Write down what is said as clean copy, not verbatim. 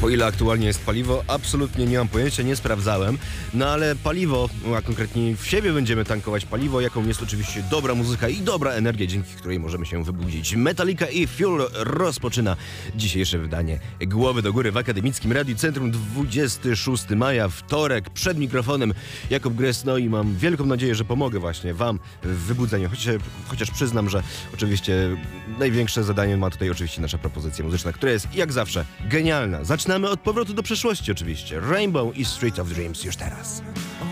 Po ile aktualnie jest paliwo? Absolutnie nie mam pojęcia, nie sprawdzałem. No ale paliwo, a konkretnie w siebie będziemy tankować paliwo, jaką jest oczywiście dobra muzyka i dobra energia, dzięki której możemy się wybudzić. Metallica i Fuel rozpoczyna dzisiejsze wydanie Głowy do Góry w Akademickim Radiu Centrum. 26 maja, wtorek, przed mikrofonem Jakub Gres, no i mam wielką nadzieję, że pomogę właśnie wam w wybudzeniu, chociaż przyznam, że oczywiście największe zadanie ma tutaj oczywiście nasza propozycja muzyczna, która jest jak zawsze genialna. Zaczynamy od powrotu do przeszłości oczywiście. Rainbow i Street of Dreams już teraz.